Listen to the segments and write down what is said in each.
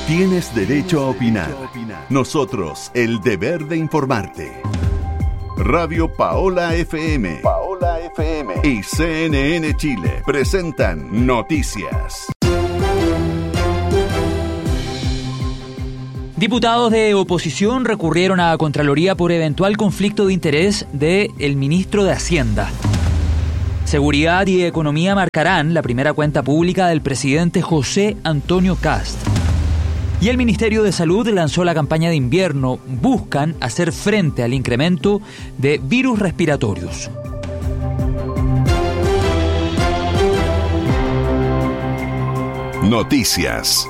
Tienes derecho a opinar. Nosotros, el deber de informarte. Radio Paola FM y CNN Chile presentan Noticias. Diputados de oposición recurrieron a Contraloría por eventual conflicto de interés del ministro de Hacienda. Seguridad y Economía marcarán la primera cuenta pública del presidente José Antonio Kast. Y el Ministerio de Salud lanzó la campaña de invierno. Buscan hacer frente al incremento de virus respiratorios. Noticias.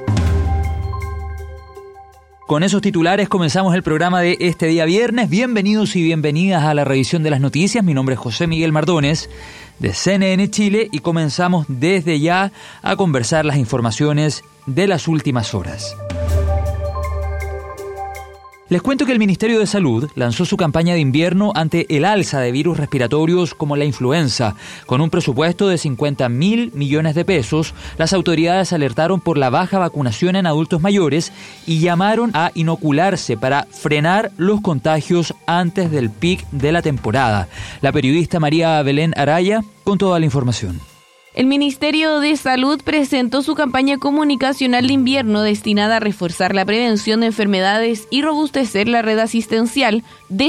Con esos titulares comenzamos el programa de este día viernes. Bienvenidos y bienvenidas a la revisión de las noticias. Mi nombre es José Miguel Mardones de CNN Chile y comenzamos desde ya a conversar las informaciones de las últimas horas. Les cuento que el Ministerio de Salud lanzó su campaña de invierno ante el alza de virus respiratorios como la influenza. Con un presupuesto de 50.000 millones de pesos, las autoridades alertaron por la baja vacunación en adultos mayores y llamaron a inocularse para frenar los contagios antes del pic de la temporada. La periodista María Belén Araya con toda la información. El Ministerio de Salud presentó su campaña comunicacional de invierno destinada a reforzar la prevención de enfermedades y robustecer la red asistencial,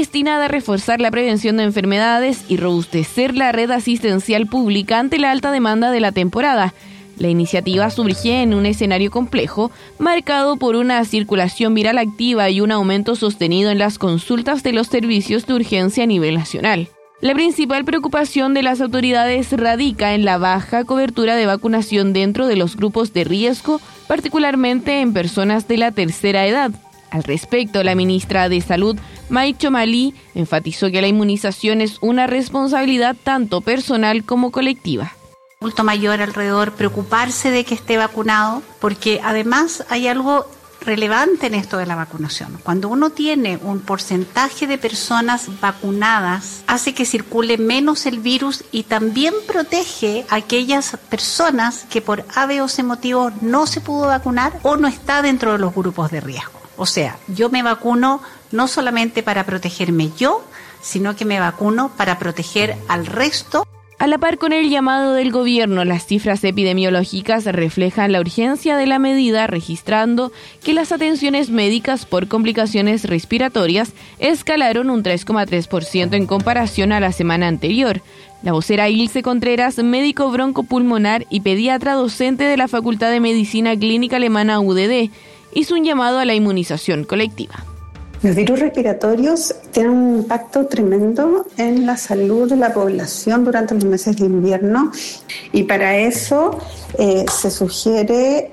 pública ante la alta demanda de la temporada. La iniciativa surge en un escenario complejo, marcado por una circulación viral activa y un aumento sostenido en las consultas de los servicios de urgencia a nivel nacional. La principal preocupación de las autoridades radica en la baja cobertura de vacunación dentro de los grupos de riesgo, particularmente en personas de la tercera edad. Al respecto, la ministra de Salud, Mai Chomali, enfatizó que la inmunización es una responsabilidad tanto personal como colectiva. Adulto mayor alrededor, preocuparse de que esté vacunado, porque además hay algo relevante en esto de la vacunación. Cuando uno tiene un porcentaje de personas vacunadas, hace que circule menos el virus y también protege a aquellas personas que por A, B o C motivo no se pudo vacunar o no está dentro de los grupos de riesgo. O sea, yo me vacuno no solamente para protegerme yo, sino que me vacuno para proteger al resto. A la par con el llamado del gobierno, las cifras epidemiológicas reflejan la urgencia de la medida, registrando que las atenciones médicas por complicaciones respiratorias escalaron un 3,3% en comparación a la semana anterior. La vocera Ilse Contreras, médico broncopulmonar y pediatra docente de la Facultad de Medicina Clínica Alemana UDD, hizo un llamado a la inmunización colectiva. Los virus respiratorios tienen un impacto tremendo en la salud de la población durante los meses de invierno y para eso se sugiere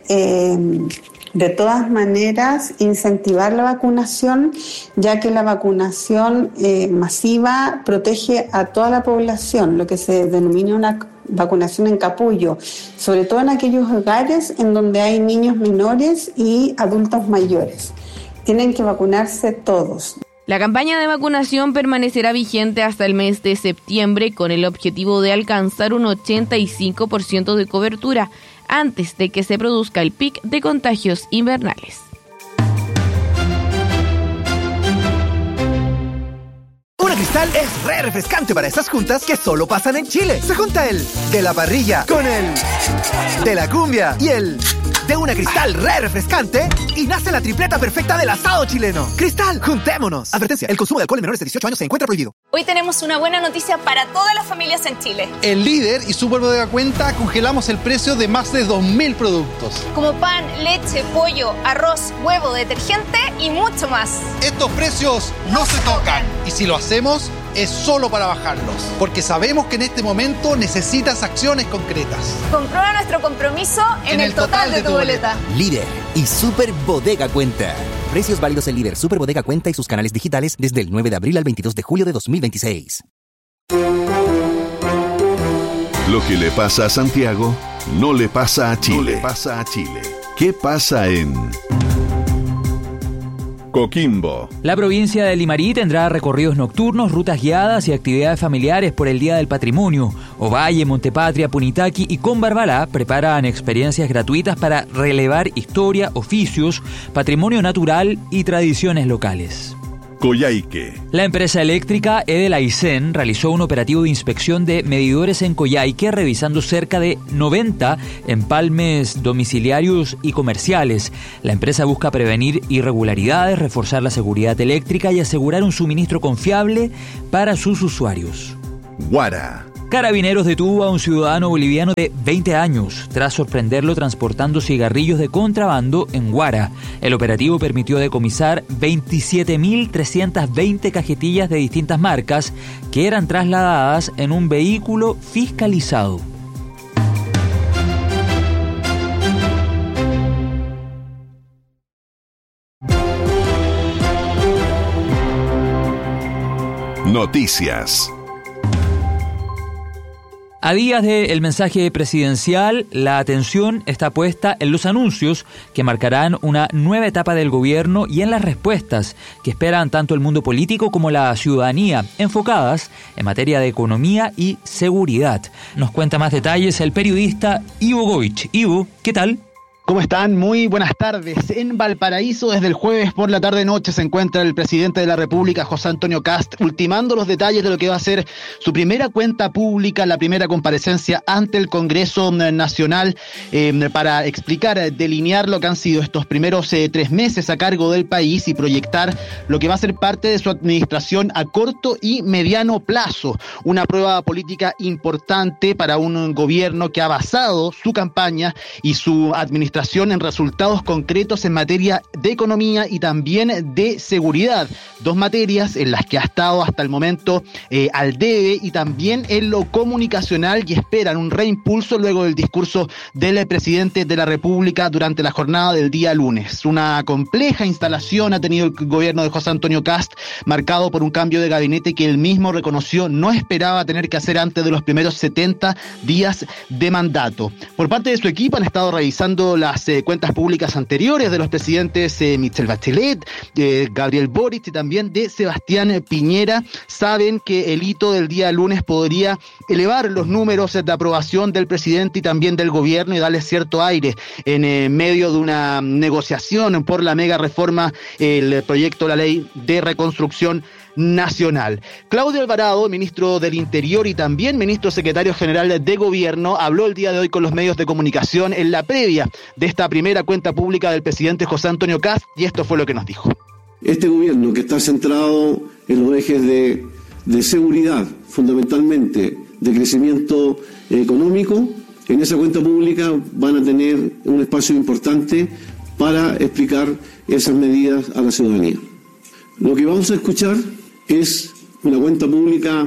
de todas maneras incentivar la vacunación, ya que la vacunación masiva protege a toda la población, lo que se denomina una vacunación en capullo, sobre todo en aquellos hogares en donde hay niños menores y adultos mayores. Tienen que vacunarse todos. La campaña de vacunación permanecerá vigente hasta el mes de septiembre con el objetivo de alcanzar un 85% de cobertura antes de que se produzca el pic de contagios invernales. Una Cristal es re refrescante para esas juntas que solo pasan en Chile. Se junta el de la parrilla con el de la cumbia y el de una Cristal re refrescante y nace la tripleta perfecta del asado chileno. Cristal, juntémonos. Advertencia, el consumo de alcohol en menores de 18 años se encuentra prohibido. Hoy tenemos una buena noticia para todas las familias en Chile. En Líder y Super Bodega Cuenta congelamos el precio de más de 2.000 productos. Como pan, leche, pollo, arroz, huevo, detergente y mucho más. Estos precios no se tocan. Y si lo hacemos, es solo para bajarlos. Porque sabemos que en este momento necesitas acciones concretas. Comprueba nuestro compromiso en el total de tu boleta. Líder y Super Bodega Cuenta. Precios válidos en Líder, Super Bodega Cuenta y sus canales digitales desde el 9 de abril al 22 de julio de 2026. Lo que le pasa a Santiago no le pasa a Chile. ¿Qué pasa en Coquimbo. La provincia de Limarí tendrá recorridos nocturnos, rutas guiadas y actividades familiares por el Día del Patrimonio. Ovalle, Montepatria, Punitaqui y Combarbalá preparan experiencias gratuitas para relevar historia, oficios, patrimonio natural y tradiciones locales. Coyhaique. La empresa eléctrica Edel-Aicén realizó un operativo de inspección de medidores en Coyhaique, revisando cerca de 90 empalmes domiciliarios y comerciales. La empresa busca prevenir irregularidades, reforzar la seguridad eléctrica y asegurar un suministro confiable para sus usuarios. Huara. Carabineros detuvo a un ciudadano boliviano de 20 años tras sorprenderlo transportando cigarrillos de contrabando en Huara. El operativo permitió decomisar 27.320 cajetillas de distintas marcas que eran trasladadas en un vehículo fiscalizado. Noticias. A días del mensaje presidencial, la atención está puesta en los anuncios que marcarán una nueva etapa del gobierno y en las respuestas que esperan tanto el mundo político como la ciudadanía, enfocadas en materia de economía y seguridad. Nos cuenta más detalles el periodista Ivo Goich. Ivo, ¿qué tal? ¿Cómo están? Muy buenas tardes. En Valparaíso, desde el jueves por la tarde-noche, se encuentra el presidente de la República, José Antonio Kast, ultimando los detalles de lo que va a ser su primera cuenta pública, la primera comparecencia ante el Congreso Nacional, para explicar, delinear lo que han sido estos primeros 3 meses a cargo del país y proyectar lo que va a ser parte de su administración a corto y mediano plazo. Una prueba política importante para un gobierno que ha basado su campaña y su administración en resultados concretos en materia de economía y también de seguridad. 2 materias en las que ha estado hasta el momento al debe, y también en lo comunicacional, y esperan un reimpulso luego del discurso del presidente de la República durante la jornada del día lunes. Una compleja instalación ha tenido el gobierno de José Antonio Kast, marcado por un cambio de gabinete que él mismo reconoció no esperaba tener que hacer antes de los primeros 70 días de mandato. Por parte de su equipo han estado revisando las cuentas públicas anteriores de los presidentes Michelle Bachelet, Gabriel Boric y también de Sebastián Piñera. Saben que el hito del día lunes podría elevar los números de aprobación del presidente y también del gobierno y darle cierto aire en medio de una negociación por la mega reforma, el proyecto de la ley de reconstrucción nacional. Claudio Alvarado, ministro del Interior y también ministro secretario general de Gobierno, habló el día de hoy con los medios de comunicación en la previa de esta primera cuenta pública del presidente José Antonio Kast, y esto fue lo que nos dijo. Este gobierno, que está centrado en los ejes de seguridad, fundamentalmente de crecimiento económico, en esa cuenta pública van a tener un espacio importante para explicar esas medidas a la ciudadanía. Lo que vamos a escuchar es una cuenta pública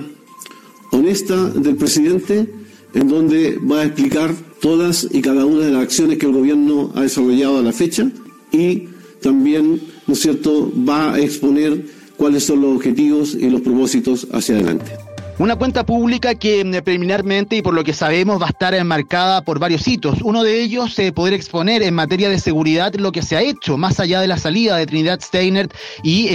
honesta del presidente, en donde va a explicar todas y cada una de las acciones que el gobierno ha desarrollado a la fecha, y también, ¿no es cierto?, va a exponer cuáles son los objetivos y los propósitos hacia adelante. Una cuenta pública que preliminarmente, y por lo que sabemos, va a estar enmarcada por varios hitos. Uno de ellos, poder exponer en materia de seguridad lo que se ha hecho, más allá de la salida de Trinidad Steiner y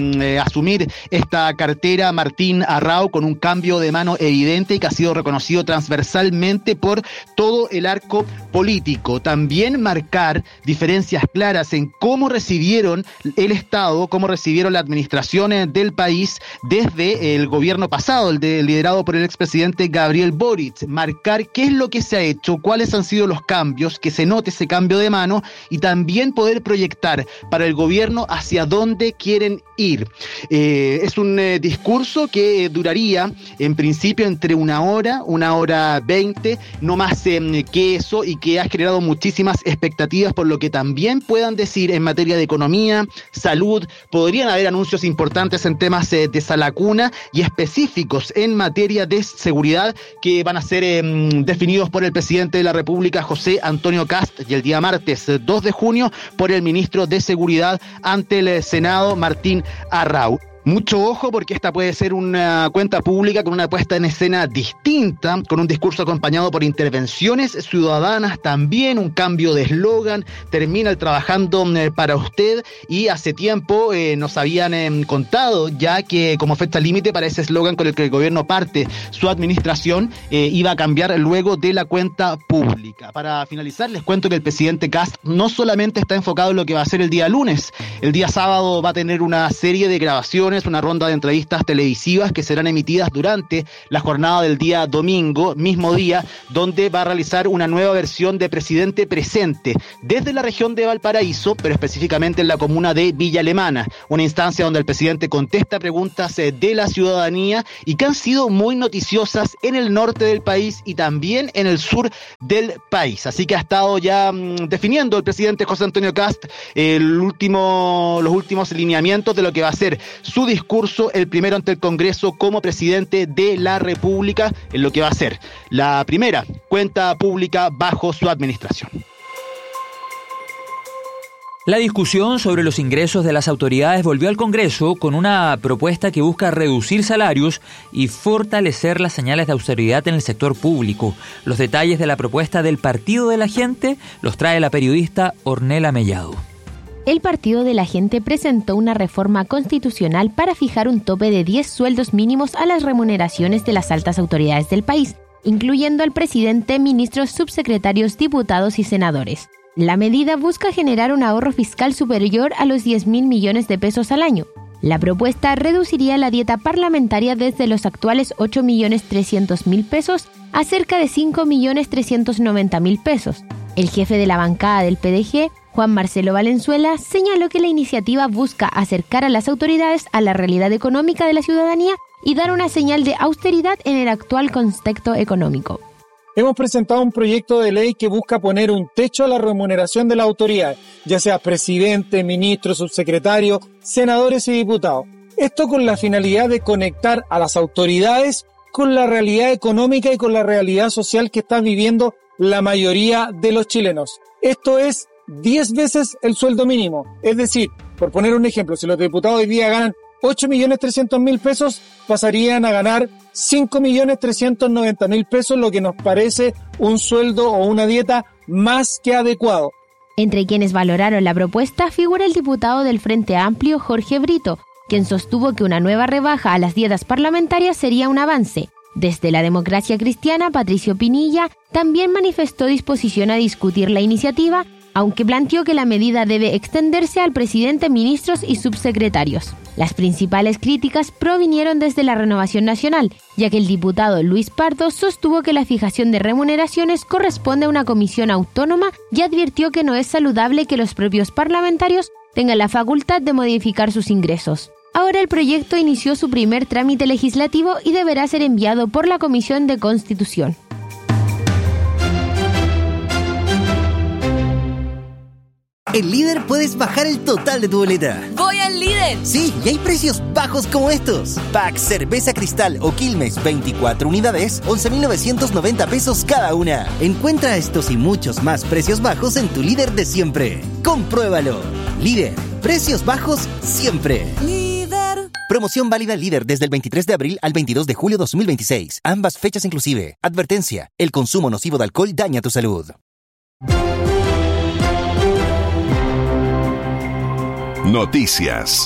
asumir esta cartera Martín Arrau, con un cambio de mano evidente y que ha sido reconocido transversalmente por todo el arco político. También marcar diferencias claras en cómo recibieron el Estado, cómo recibieron la administración del país desde el gobierno pasado, el de liderado por el expresidente Gabriel Boric. Marcar qué es lo que se ha hecho, cuáles han sido los cambios, que se note ese cambio de mano, y también poder proyectar para el gobierno hacia dónde quieren ir. Es un discurso que duraría en principio entre 1 hora 20, no más que eso, y que ha generado muchísimas expectativas por lo que también puedan decir en materia de economía, salud. Podrían haber anuncios importantes en temas de salacuna y específicos en materia de seguridad que van a ser definidos por el presidente de la República, José Antonio Kast, y el día martes 2 de junio por el ministro de Seguridad ante el Senado, Martín Arrau. Mucho ojo porque esta puede ser una cuenta pública con una puesta en escena distinta, con un discurso acompañado por intervenciones ciudadanas, también un cambio de eslogan, termina el trabajando para usted, y hace tiempo nos habían contado ya que como fecha límite para ese eslogan con el que el gobierno parte su administración iba a cambiar luego de la cuenta pública. Para finalizar, les cuento que el presidente Kast no solamente está enfocado en lo que va a ser el día lunes, el día sábado va a tener una serie de grabaciones, una ronda de entrevistas televisivas que serán emitidas durante la jornada del día domingo, mismo día, donde va a realizar una nueva versión de Presidente Presente, desde la región de Valparaíso, pero específicamente en la comuna de Villa Alemana, una instancia donde el presidente contesta preguntas de la ciudadanía y que han sido muy noticiosas en el norte del país y también en el sur del país. Así que ha estado ya definiendo el presidente José Antonio Kast los últimos lineamientos de lo que va a ser su discurso, el primero ante el Congreso como presidente de la República, en lo que va a ser la primera cuenta pública bajo su administración. La discusión sobre los ingresos de las autoridades volvió al Congreso con una propuesta que busca reducir salarios y fortalecer las señales de austeridad en el sector público. Los detalles de la propuesta del Partido de la Gente los trae la periodista Ornella Mellado. El Partido de la Gente presentó una reforma constitucional para fijar un tope de 10 sueldos mínimos a las remuneraciones de las altas autoridades del país, incluyendo al presidente, ministros, subsecretarios, diputados y senadores. La medida busca generar un ahorro fiscal superior a los 10.000 millones de pesos al año. La propuesta reduciría la dieta parlamentaria desde los actuales 8.300.000 pesos a cerca de 5.390.000 pesos. El jefe de la bancada del PDG, Juan Marcelo Valenzuela, señaló que la iniciativa busca acercar a las autoridades a la realidad económica de la ciudadanía y dar una señal de austeridad en el actual contexto económico. Hemos presentado un proyecto de ley que busca poner un techo a la remuneración de la autoridad, ya sea presidente, ministro, subsecretario, senadores y diputados. Esto con la finalidad de conectar a las autoridades con la realidad económica y con la realidad social que están viviendo la mayoría de los chilenos. Esto es 10 veces el sueldo mínimo. Es decir, por poner un ejemplo, si los diputados hoy día ganan 8.300.000 pesos, pasarían a ganar 5.390.000 pesos, lo que nos parece un sueldo o una dieta más que adecuado. Entre quienes valoraron la propuesta figura el diputado del Frente Amplio, Jorge Brito, quien sostuvo que una nueva rebaja a las dietas parlamentarias sería un avance. Desde la Democracia Cristiana, Patricio Pinilla también manifestó disposición a discutir la iniciativa, aunque planteó que la medida debe extenderse al presidente, ministros y subsecretarios. Las principales críticas provinieron desde la Renovación Nacional, ya que el diputado Luis Pardo sostuvo que la fijación de remuneraciones corresponde a una comisión autónoma y advirtió que no es saludable que los propios parlamentarios tengan la facultad de modificar sus ingresos. Ahora el proyecto inició su primer trámite legislativo y deberá ser enviado por la Comisión de Constitución. En Líder puedes bajar el total de tu boleta. ¡Voy al Líder! Sí, y hay precios bajos como estos. Pack Cerveza Cristal o Quilmes 24 unidades, 11.990 pesos cada una. Encuentra estos y muchos más precios bajos en tu Líder de siempre. Compruébalo. Líder, precios bajos siempre. Líder. Promoción válida Líder desde el 23 de abril al 22 de julio 2026. Ambas fechas inclusive. Advertencia, el consumo nocivo de alcohol daña tu salud. Noticias.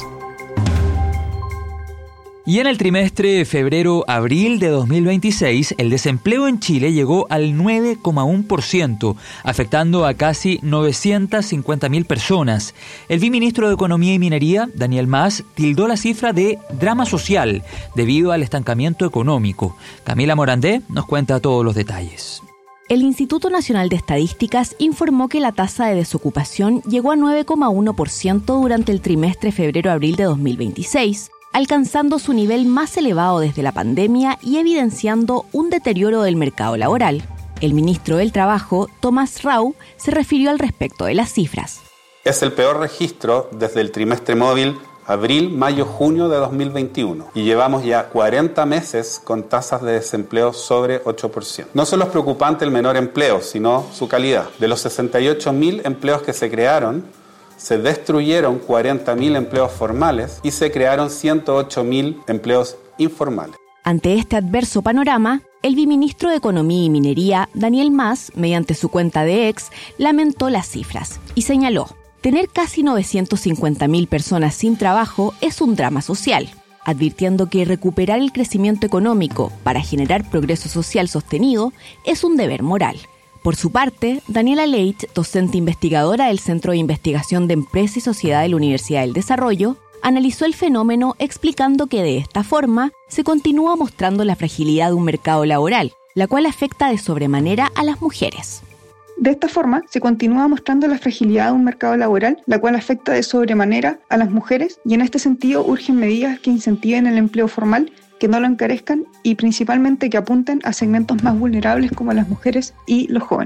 Y en el trimestre febrero-abril de 2026, el desempleo en Chile llegó al 9,1%, afectando a casi 950.000 personas. El viceministro de Economía y Minería, Daniel Mas, tildó la cifra de drama social debido al estancamiento económico. Camila Morandé nos cuenta todos los detalles. El Instituto Nacional de Estadísticas informó que la tasa de desocupación llegó a 9,1% durante el trimestre febrero-abril de 2026, alcanzando su nivel más elevado desde la pandemia y evidenciando un deterioro del mercado laboral. El ministro del Trabajo, Tomás Rau, se refirió al respecto de las cifras. Es el peor registro desde el trimestre móvil abril, mayo, junio de 2021 y llevamos ya 40 meses con tasas de desempleo sobre 8%. No solo es preocupante el menor empleo, sino su calidad. De los 68.000 empleos que se crearon, Se destruyeron 40.000 empleos formales y se crearon 108.000 empleos informales. Ante este adverso panorama, el viceministro de Economía y Minería, Daniel Mas, mediante su cuenta de X, lamentó las cifras y señaló: tener casi 950.000 personas sin trabajo es un drama social, advirtiendo que recuperar el crecimiento económico para generar progreso social sostenido es un deber moral. Por su parte, Daniela Leit, docente investigadora del Centro de Investigación de Empresa y Sociedad de la Universidad del Desarrollo, analizó el fenómeno explicando que de esta forma se continúa mostrando la fragilidad de un mercado laboral, la cual afecta de sobremanera a las mujeres. De esta forma, se continúa mostrando la fragilidad de un mercado laboral, la cual afecta de sobremanera a las mujeres, y en este sentido urgen medidas que incentiven el empleo formal, que no lo encarezcan y principalmente que apunten a segmentos más vulnerables como las mujeres y los jóvenes.